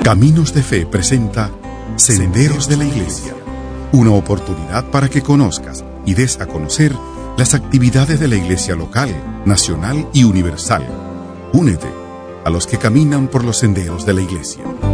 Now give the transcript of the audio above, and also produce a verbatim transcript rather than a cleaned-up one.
Caminos de Fe presenta Senderos de la Iglesia, una oportunidad para que conozcas y des a conocer las actividades de la Iglesia local, nacional y universal. Únete a los que caminan por los senderos de la Iglesia.